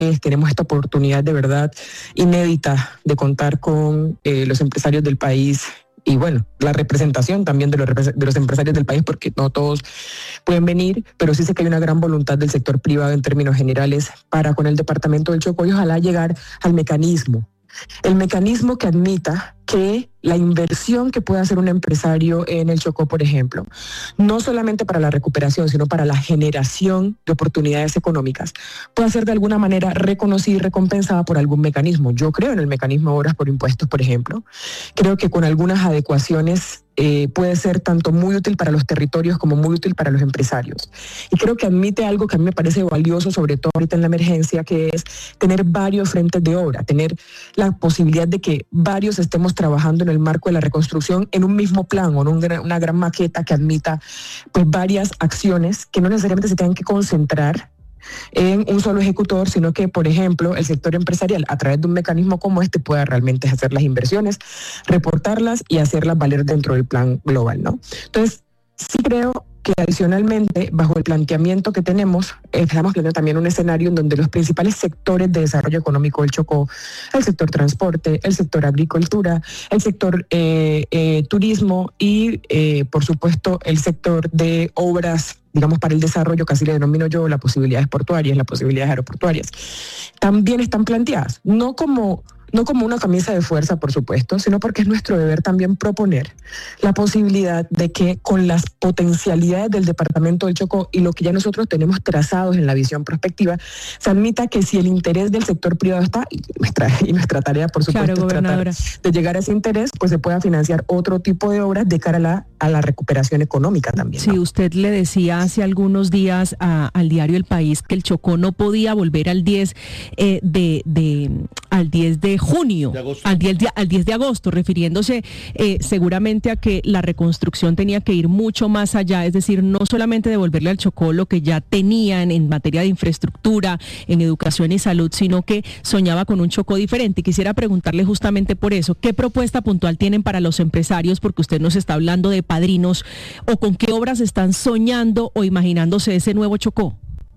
tenemos esta oportunidad de verdad inédita de contar con los empresarios del país y bueno, la representación también de los empresarios del país, porque no todos pueden venir, pero sí sé que hay una gran voluntad del sector privado en términos generales para con el departamento del Chocó y ojalá llegar al mecanismo. El mecanismo que admita que la inversión que puede hacer un empresario en el Chocó, por ejemplo, no solamente para la recuperación, sino para la generación de oportunidades económicas, puede ser de alguna manera reconocida y recompensada por algún mecanismo. Yo creo en el mecanismo de obras por impuestos, por ejemplo. Creo que con algunas adecuaciones puede ser tanto muy útil para los territorios como muy útil para los empresarios. Y creo que admite algo que a mí me parece valioso, sobre todo ahorita en la emergencia, que es tener varios frentes de obra, tener la posibilidad de que varios estemos trabajando en el marco de la reconstrucción en un mismo plan o en una gran maqueta que admita pues varias acciones que no necesariamente se tengan que concentrar en un solo ejecutor, sino que, por ejemplo, el sector empresarial, a través de un mecanismo como este, pueda realmente hacer las inversiones, reportarlas y hacerlas valer dentro del plan global, ¿no? Entonces, sí creo que adicionalmente, bajo el planteamiento que tenemos, estamos viendo también un escenario en donde los principales sectores de desarrollo económico del Chocó, el sector transporte, el sector agricultura, el sector turismo y, por supuesto, el sector de obras, digamos, para el desarrollo, que así le denomino yo, las posibilidades portuarias, las posibilidades aeroportuarias, también están planteadas, no como una camisa de fuerza, por supuesto, sino porque es nuestro deber también proponer la posibilidad de que con las potencialidades del departamento del Chocó y lo que ya nosotros tenemos trazados en la visión prospectiva, se admita que si el interés del sector privado está, y nuestra tarea, por supuesto, claro, es tratar de llegar a ese interés, pues se pueda financiar otro tipo de obras de cara a la recuperación económica también, ¿no? Sí, usted le decía hace algunos días al diario El País que el Chocó no podía volver al 10 de junio, al 10 de agosto, refiriéndose seguramente a que la reconstrucción tenía que ir mucho más allá, es decir, no solamente devolverle al Chocó lo que ya tenían en materia de infraestructura, en educación y salud, sino que soñaba con un Chocó diferente. Y quisiera preguntarle justamente por eso, ¿qué propuesta puntual tienen para los empresarios? Porque usted nos está hablando de padrinos, o con qué obras están soñando o imaginándose ese nuevo Chocó.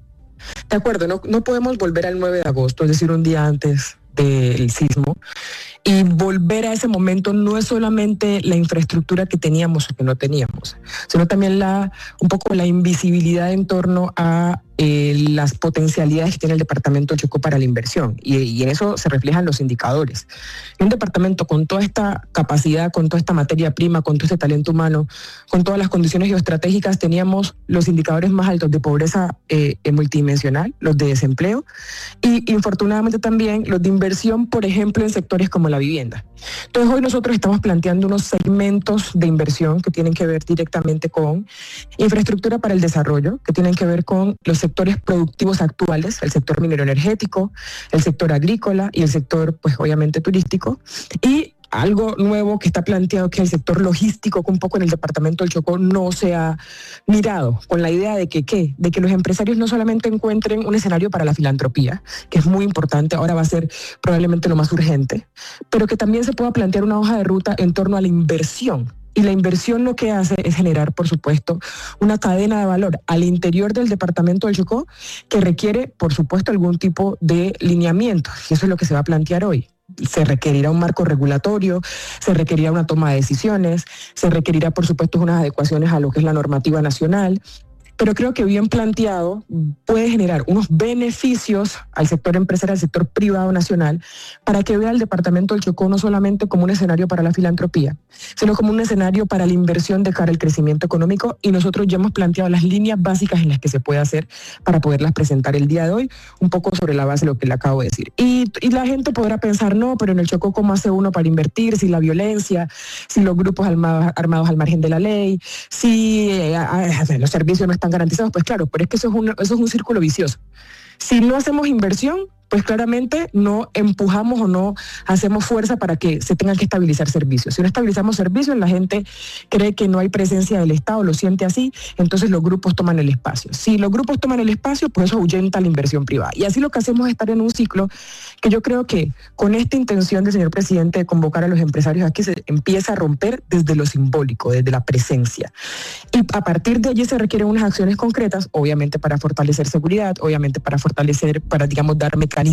De acuerdo, no podemos volver al 9 de agosto, es decir, un día antes del sismo, y volver a ese momento no es solamente la infraestructura que teníamos o que no teníamos, sino también un poco la invisibilidad en torno a las potencialidades que tiene el departamento de Chocó para la inversión, y en eso se reflejan los indicadores. Un departamento con toda esta capacidad, con toda esta materia prima, con todo este talento humano, con todas las condiciones geoestratégicas, teníamos los indicadores más altos de pobreza multidimensional, los de desempleo, y infortunadamente también los de inversión, por ejemplo, en sectores como la vivienda. Entonces hoy nosotros estamos planteando unos segmentos de inversión que tienen que ver directamente con infraestructura para el desarrollo, que tienen que ver con los sectores productivos actuales, el sector minero energético, el sector agrícola y el sector, pues obviamente turístico, y algo nuevo que está planteado, que el sector logístico, que un poco en el departamento del Chocó no se ha mirado, con la idea de que los empresarios no solamente encuentren un escenario para la filantropía, que es muy importante, ahora va a ser probablemente lo más urgente, pero que también se pueda plantear una hoja de ruta en torno a la inversión. Y la inversión lo que hace es generar, por supuesto, una cadena de valor al interior del departamento del Chocó que requiere, por supuesto, algún tipo de lineamiento. Y eso es lo que se va a plantear hoy. Se requerirá un marco regulatorio, se requerirá una toma de decisiones, se requerirá, por supuesto, unas adecuaciones a lo que es la normativa nacional. Pero creo que bien planteado puede generar unos beneficios al sector empresarial, al sector privado nacional, para que vea el departamento del Chocó no solamente como un escenario para la filantropía, sino como un escenario para la inversión de cara al crecimiento económico, y nosotros ya hemos planteado las líneas básicas en las que se puede hacer para poderlas presentar el día de hoy, un poco sobre la base de lo que le acabo de decir. Y la gente podrá pensar, no, pero en el Chocó, ¿cómo hace uno para invertir? Si la violencia, si los grupos armados al margen de la ley, si los servicios no están garantizados, pues claro, pero es que eso es un círculo vicioso. Si no hacemos inversión, pues claramente no empujamos o no hacemos fuerza para que se tengan que estabilizar servicios. Si no estabilizamos servicios, la gente cree que no hay presencia del Estado, lo siente así, entonces los grupos toman el espacio. Si los grupos toman el espacio, pues eso ahuyenta la inversión privada. Y así lo que hacemos es estar en un ciclo que yo creo que con esta intención del señor presidente de convocar a los empresarios aquí se empieza a romper desde lo simbólico, desde la presencia. Y a partir de allí se requieren unas acciones concretas, obviamente para fortalecer seguridad, obviamente para digamos, dar mecanismos